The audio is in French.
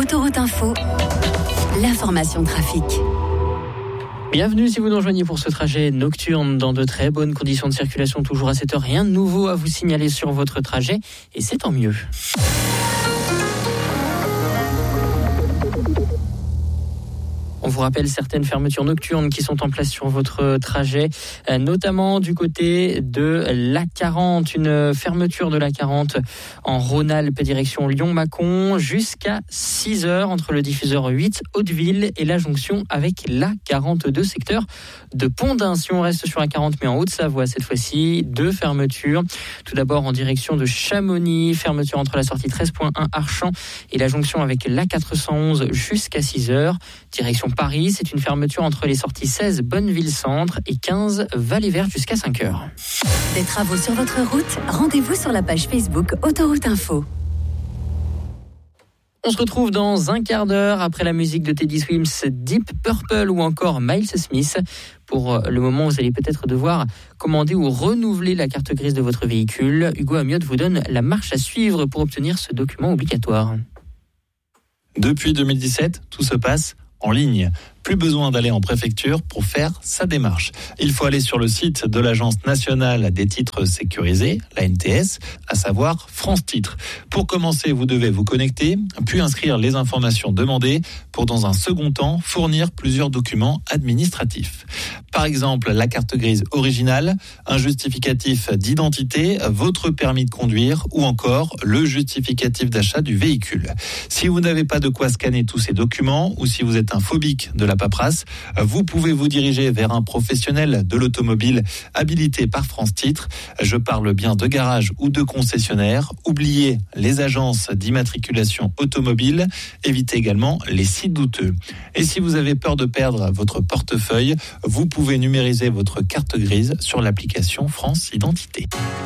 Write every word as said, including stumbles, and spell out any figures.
Autoroute Info, l'information trafic. Bienvenue si vous nous rejoignez pour ce trajet nocturne dans de très bonnes conditions de circulation, toujours à cette heure. Rien de nouveau à vous signaler sur votre trajet et c'est tant mieux. On vous rappelle certaines fermetures nocturnes qui sont en place sur votre trajet, notamment du côté de l'A quarante. Une fermeture de l'A quarante en Rhône-Alpes, direction Lyon-Mâcon, jusqu'à six heures entre le diffuseur huit Hauteville et la jonction avec l'A quarante-deux, secteur de Pont-d'Ain. Si on reste sur l'A quarante, mais en Haute-Savoie cette fois-ci, deux fermetures. Tout d'abord en direction de Chamonix, fermeture entre la sortie treize point un Archamps et la jonction avec l'A quatre cent onze jusqu'à six heures. Direction Paris, c'est une fermeture entre les sorties seize Bonneville-Centre et quinze Vallée-Verte jusqu'à cinq heures. Des travaux sur votre route, rendez-vous sur la page Facebook Autoroute Info. On se retrouve dans un quart d'heure après la musique de Teddy Swims, Deep Purple ou encore Miles Smith. Pour le moment, vous allez peut-être devoir commander ou renouveler la carte grise de votre véhicule. Hugo Amiot vous donne la marche à suivre pour obtenir ce document obligatoire. Depuis deux mille dix-sept, tout se passe en ligne. Plus besoin d'aller en préfecture pour faire sa démarche. Il faut aller sur le site de l'Agence nationale des titres sécurisés, la N T S, à savoir France Titres. Pour commencer, vous devez vous connecter, puis inscrire les informations demandées pour, dans un second temps, fournir plusieurs documents administratifs. Par exemple, la carte grise originale, un justificatif d'identité, votre permis de conduire ou encore le justificatif d'achat du véhicule. Si vous n'avez pas de quoi scanner tous ces documents ou si vous êtes un phobique de la paperasse, vous pouvez vous diriger vers un professionnel de l'automobile habilité par France Titres. Je parle bien de garage ou de concessionnaire. Oubliez les agences d'immatriculation automobile. Évitez également les sites douteux. Et si vous avez peur de perdre votre portefeuille, vous pouvez numériser votre carte grise sur l'application France Identité.